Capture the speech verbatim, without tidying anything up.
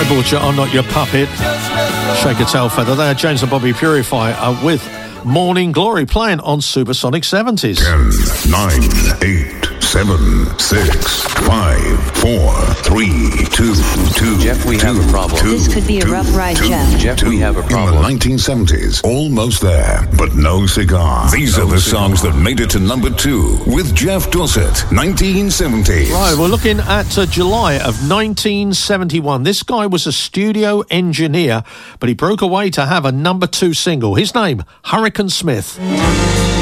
bought you, I'm Not Your Puppet. Shake a Tail Feather there. James and Bobby Purify uh, with Morning Glory playing on Supersonic seventies. ten, nine, eight, seven, six, five, four, three, two, two. Jeff, we two, have a problem. Two, this could be a two, rough ride, two, Jeff. Jeff, two. we have a problem. In the nineteen seventies, almost there, but no cigar. These no are the cigar. songs that made it to number two with Jeff Dossett, nineteen seventies. Right, we're looking at uh, July of nineteen seventy-one. This guy was a studio engineer, but he broke away to have a number two single. His name, Hurricane Smith.